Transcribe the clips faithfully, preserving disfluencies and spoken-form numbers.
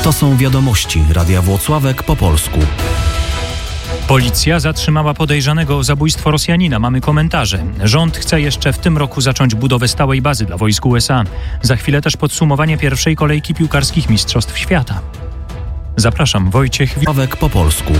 To są wiadomości Radia Włocławek po polsku. Policja zatrzymała podejrzanego o zabójstwo Rosjanina. Mamy komentarze. Rząd chce jeszcze w tym roku zacząć budowę stałej bazy dla wojsk U S A. Za chwilę też podsumowanie pierwszej kolejki piłkarskich Mistrzostw Świata. Zapraszam, Wojciech Włocławek po polsku.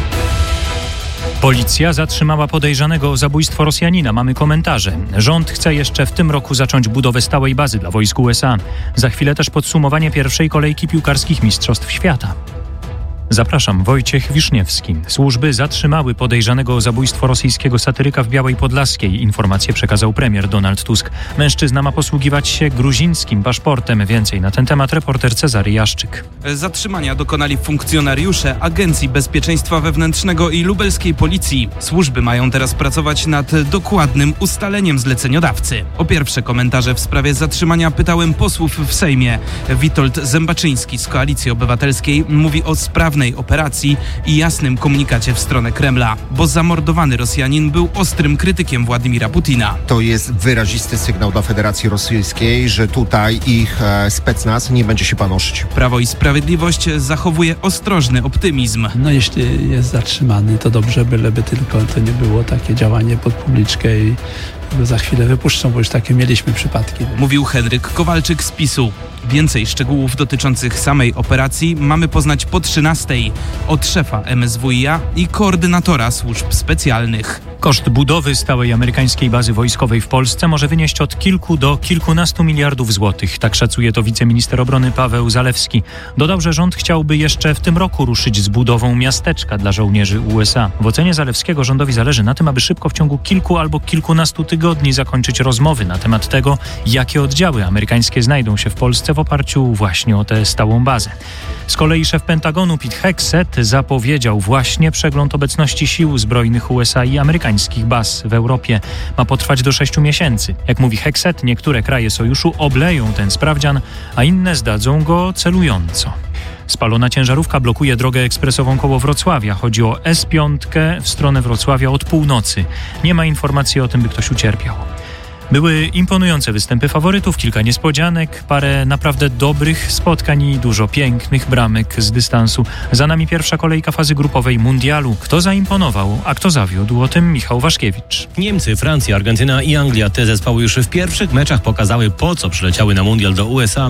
Policja zatrzymała podejrzanego o zabójstwo Rosjanina. Mamy komentarze. Rząd chce jeszcze w tym roku zacząć budowę stałej bazy dla wojsk U S A. Za chwilę też podsumowanie pierwszej kolejki piłkarskich Mistrzostw Świata. Zapraszam, Wojciech Wiszniewski. Służby zatrzymały podejrzanego o zabójstwo rosyjskiego satyryka w Białej Podlaskiej. Informację przekazał premier Donald Tusk. Mężczyzna ma posługiwać się gruzińskim paszportem. Więcej na ten temat reporter Cezary Jaszczyk. Zatrzymania dokonali funkcjonariusze Agencji Bezpieczeństwa Wewnętrznego i lubelskiej policji. Służby mają teraz pracować nad dokładnym ustaleniem zleceniodawcy. O pierwsze komentarze w sprawie zatrzymania pytałem posłów w Sejmie. Witold Zębaczyński z Koalicji Obywatelskiej mówi o sprawnej operacji i jasnym komunikacie w stronę Kremla, bo zamordowany Rosjanin był ostrym krytykiem Władimira Putina. To jest wyrazisty sygnał dla Federacji Rosyjskiej, że tutaj ich e, specnaz nie będzie się panoszyć. Prawo i Sprawiedliwość zachowuje ostrożny optymizm. No jeśli jest zatrzymany, to dobrze, byleby tylko to nie było takie działanie pod publiczkę i go za chwilę wypuszczą, bo już takie mieliśmy przypadki. Mówił Henryk Kowalczyk z PiSu. Więcej szczegółów dotyczących samej operacji mamy poznać po trzynastej od szefa M S W i A i koordynatora służb specjalnych. Koszt budowy stałej amerykańskiej bazy wojskowej w Polsce może wynieść od kilku do kilkunastu miliardów złotych. Tak szacuje to wiceminister obrony Paweł Zalewski. Dodał, że rząd chciałby jeszcze w tym roku ruszyć z budową miasteczka dla żołnierzy U S A. W ocenie Zalewskiego rządowi zależy na tym, aby szybko w ciągu kilku albo kilkunastu tygodni zakończyć rozmowy na temat tego, jakie oddziały amerykańskie znajdą się w Polsce w oparciu właśnie o tę stałą bazę. Z kolei szef Pentagonu Pete Hegseth zapowiedział właśnie przegląd obecności sił zbrojnych U S A i amerykańskich baz w Europie. Ma potrwać do sześciu miesięcy. Jak mówi Hegseth, niektóre kraje sojuszu obleją ten sprawdzian, a inne zdadzą go celująco. Spalona ciężarówka blokuje drogę ekspresową koło Wrocławia. Chodzi o S pięć w stronę Wrocławia od północy. Nie ma informacji o tym, by ktoś ucierpiał. Były imponujące występy faworytów, kilka niespodzianek, parę naprawdę dobrych spotkań i dużo pięknych bramek z dystansu. Za nami pierwsza kolejka fazy grupowej mundialu. Kto zaimponował, a kto zawiódł? O tym Michał Waszkiewicz. Niemcy, Francja, Argentyna i Anglia. Te zespoły już w pierwszych meczach pokazały, po co przyleciały na mundial do U S A.